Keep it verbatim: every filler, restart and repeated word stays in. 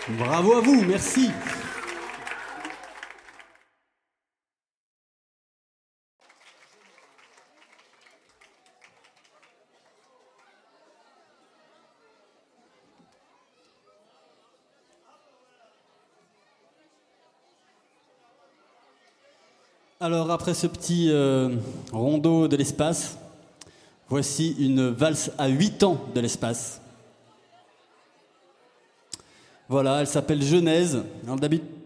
Bravo à vous, merci. Alors après ce petit euh, rondeau de l'espace, voici une valse à huit temps de l'espace. Voilà, elle s'appelle Genèse. Alors, d'habitude,